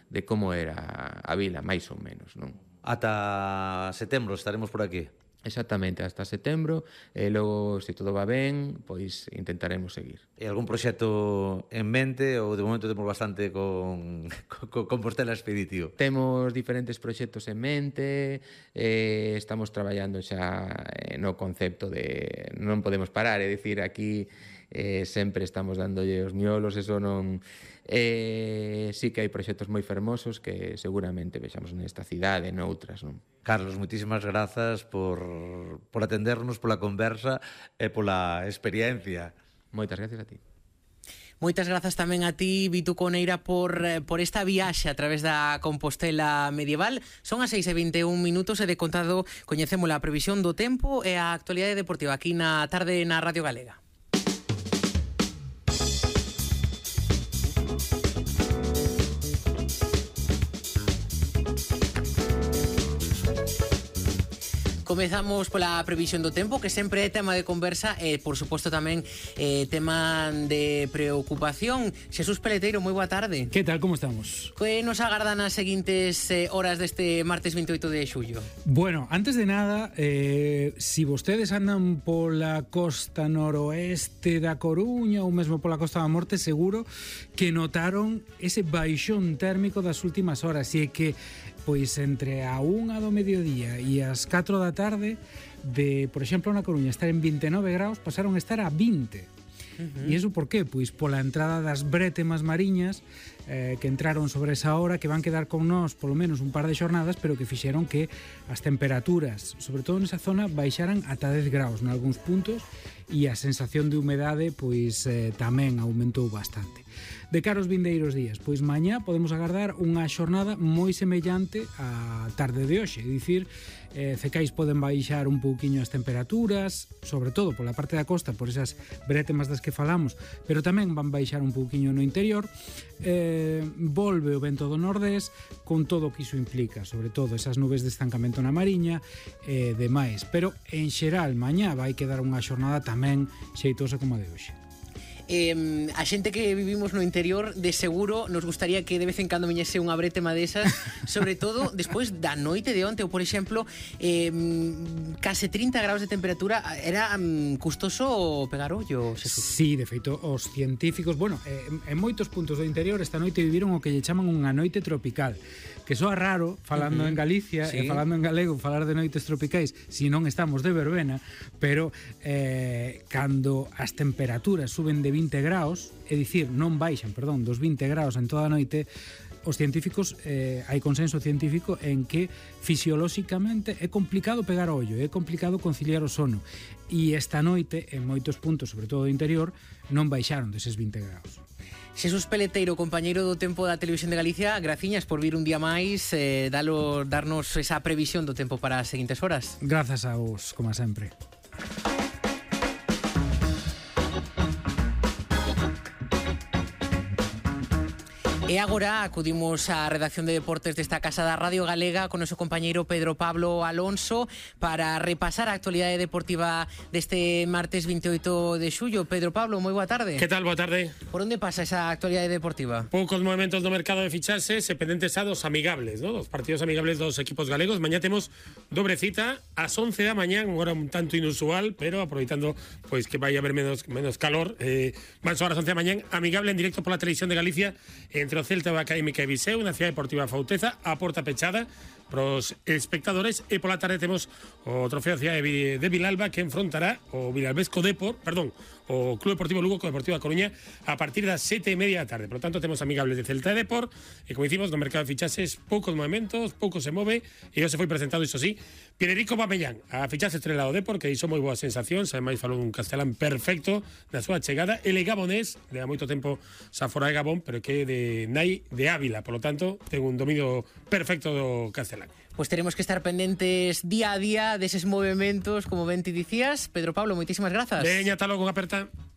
de como era a vila, máis ou menos, non? Ata setembro estaremos por aquí. Exactamente, hasta setembro, e logo, se todo va ben, pois intentaremos seguir. E algún proxecto en mente ou de momento temos bastante con Compostela Expeditivo? Temos diferentes proxectos en mente, estamos traballando xa no concepto de non podemos parar, é dicir, aquí sempre estamos dándolle os miolos, eso non... sí que hai proxectos moi fermosos que seguramente vexamos nesta cidade, noutras, non? Carlos, moitísimas grazas por atendernos, pola conversa e pola experiencia. Moitas gracias a ti. Moitas grazas tamén a ti, Vitu Coneira, por esta viaxe a través da Compostela medieval. Son as 6:21 e de contado coñecemos a previsión do tempo e a actualidade deportiva aquí na tarde na Radio Galega. Comezamos pola previsión do tempo, que sempre é tema de conversa e, por suposto, tamén tema de preocupación. Xesús Peleteiro, moi boa tarde. Que tal, como estamos? Que nos agardan as seguintes horas deste martes 28 de xullo? Bueno, antes de nada, si vostedes andan pola costa noroeste da Coruña ou mesmo pola costa da Morte, seguro que notaron ese baixón térmico das últimas horas, e que pois entre a 1 do mediodía e as 4 da tarde de, por exemplo, na Coruña estar en 29 graus, pasaron a estar a 20. E iso por qué? Pois pola entrada das brétemas mariñas que entraron sobre esa hora, que van quedar con nós polo menos un par de xornadas, pero que fixeron que as temperaturas, sobre todo nesa zona, baixaran ata 10 graus nalgúns puntos, e a sensación de humedade pois tamén aumentou bastante. De cara aos vindeiros días, pois mañá podemos agardar unha xornada moi semellante á tarde de hoxe, é dicir, cecais poden baixar un pouquiño as temperaturas, sobre todo pola parte da costa, por esas brétemas das que falamos, pero tamén van baixar un pouquiño no interior. Volve o vento do nordés con todo o que iso implica, sobre todo esas nubes de estancamento na mariña e demais, pero en xeral mañá vai quedar unha xornada tamén xeitosa como a de hoxe. A xente que vivimos no interior, de seguro nos gustaría que de vez en cando viñese unha brétema desas, sobre todo despois da noite de onte, ou por exemplo case 30 graus de temperatura. Era custoso pegar ollo, Xesús? Sí, de feito, os científicos, bueno, en moitos puntos do interior esta noite viviron o que lle chaman unha noite tropical, que soa raro falando en Galicia, sí, e falando en galego, falar de noites tropicais si non estamos de verbena, pero cando as temperaturas suben de 20 graus, é dicir, non baixan, perdón, dos 20 graus en toda a noite, os científicos, hai consenso científico en que fisiolóxicamente é complicado pegar ollo, é complicado conciliar o sono, e esta noite en moitos puntos, sobre todo do interior, non baixaron deses 20 graus. Xesús Peleteiro, compañeiro do tempo da Televisión de Galicia, graciñas por vir un día máis, darnos esa previsión do tempo para as seguintes horas. Grazas a vos, como sempre. E agora acudimos á redacción de deportes desta casa da Radio Galega con o noso compañeiro Pedro Pablo Alonso para repasar a actualidade deportiva deste martes 28 de xullo. Pedro Pablo, moi boa tarde. Que tal? Boa tarde. Por onde pasa esa actualidade deportiva? Poucos movimentos do mercado de fichaxes e pendentes a dos amigables, ¿no? Dos partidos amigables dos equipos galegos. Mañá temos dobre cita ás 11 da mañá, unha hora un tanto inusual, pero aproveitando pois que vai haber menos calor, van soar ás 11 da mañá, amigable en directo pola Televisión de Galicia entre o Celta e a Académica de Viseu na Cidade Deportiva Fauteza, a porta pechada pros espectadores, e pola tarde temos o trofeo Cidade de Vilalba que enfrontará o Vilalbesco o Club Deportivo Lugo co Deportivo da Coruña a partir das 7:30 da tarde. Por lo tanto, temos amigables de Celta e Depor, e como dicimos, no mercado de fichaxes poucos movimentos, pouco se move, e hoxe foi presentado, iso sí, Pierico Papellán, a fichaxe estrela do Depor, que iso moi boas sensacións, ademais falou un castelán perfecto na súa chegada, ele gabonés, de ha moito tempo xa fora de Gabón, pero que é de nai de Ávila, por lo tanto, ten un dominio perfecto do castelán. Pues teremos que estar pendentes día a día deses movimentos, como ben ti dicías. Pedro Pablo, moitísimas grazas. Veña, ata logo, aperta.